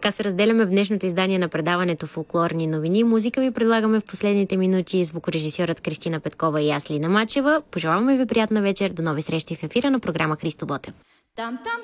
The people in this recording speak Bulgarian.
Така се разделяме в днешното издание на предаването Фолклорни новини. Музика ви предлагаме в последните минути звукорежисьорът Кристина Петкова и аз, Лина Мачева. Пожелаваме ви приятна вечер. До нови срещи в ефира на програма Христо Ботев. Там